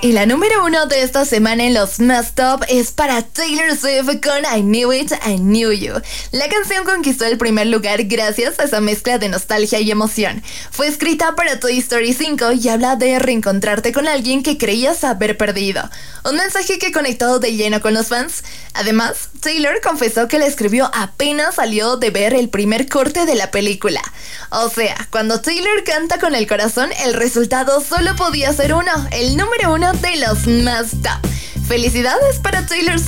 Y la número 1 de esta semana en los más top es para Taylor Swift con I Knew It, I Knew You. La canción conquistó el primer lugar gracias a esa mezcla de nostalgia y emoción. Fue escrita para Toy Story 5 y habla de reencontrarte con alguien que creías haber perdido. Un mensaje que conectó de lleno con los fans. Además, Taylor confesó que la escribió apenas salió de ver el primer corte de la película. O sea, cuando Taylor canta con el corazón, el resultado solo podía ser uno, el número 1 de los más top. Felicidades para Taylor Swift.